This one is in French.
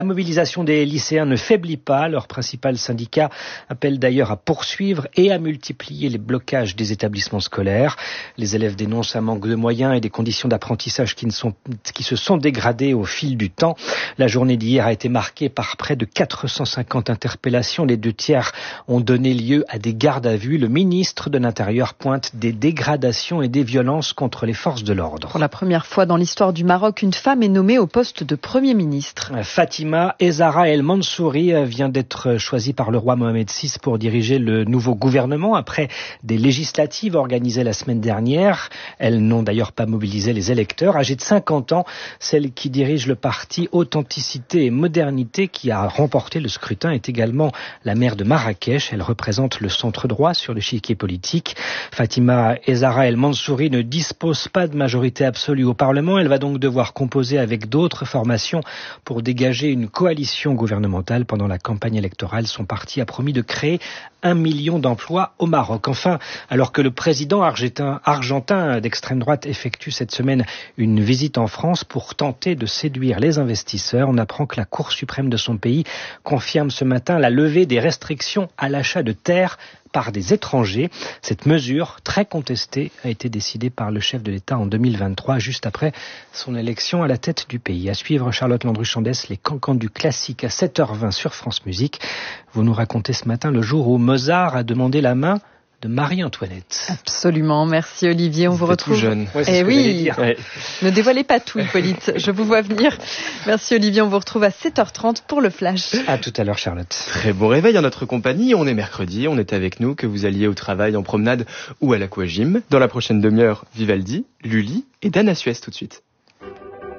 La mobilisation des lycéens ne faiblit pas. Leur principal syndicat appelle d'ailleurs à poursuivre et à multiplier les blocages des établissements scolaires. Les élèves dénoncent un manque de moyens et des conditions d'apprentissage qui se sont dégradées au fil du temps. La journée d'hier a été marquée par près de 450 interpellations. Les 2/3 ont donné lieu à des gardes à vue. Le ministre de l'Intérieur pointe des dégradations et des violences contre les forces de l'ordre. Pour la première fois dans l'histoire du Maroc, une femme est nommée au poste de Premier ministre. Fatima Ezzara El Mansouri vient d'être choisie par le roi Mohamed VI pour diriger le nouveau gouvernement après des législatives organisées la semaine dernière. Elles n'ont d'ailleurs pas mobilisé les électeurs. Âgée de 50 ans, celle qui dirige le parti Authenticité et Modernité qui a remporté le scrutin est également la maire de Marrakech. Elle représente le centre droit sur l'échiquier politique. Fatima Ezzara El Mansouri ne dispose pas de majorité absolue au Parlement. Elle va donc devoir composer avec d'autres formations pour dégager une coalition gouvernementale. Pendant la campagne électorale, son parti a promis de créer 1 million d'emplois au Maroc. Enfin, alors que le président argentin d'extrême droite effectue cette semaine une visite en France pour tenter de séduire les investisseurs, on apprend que la Cour suprême de son pays confirme ce matin la levée des restrictions à l'achat de terres par des étrangers. Cette mesure, très contestée, a été décidée par le chef de l'État en 2023, juste après son élection à la tête du pays. À suivre, Charlotte Landru-Chandès, les cancans du classique à 7h20 sur France Musique. Vous nous racontez ce matin le jour où Mozart a demandé la main de Marie-Antoinette. Absolument, merci Olivier, on vous retrouve. Tout jeune. Ouais, Eh oui, Ouais. ne dévoilez pas tout Hippolyte, je vous vois venir. Merci Olivier, on vous retrouve à 7h30 pour le Flash. À tout à l'heure Charlotte. Très bon réveil en notre compagnie. On est mercredi, on est avec nous, que vous alliez au travail, en promenade ou à l'aquagym. Dans la prochaine demi-heure, Vivaldi, Lully et Dana Suez tout de suite.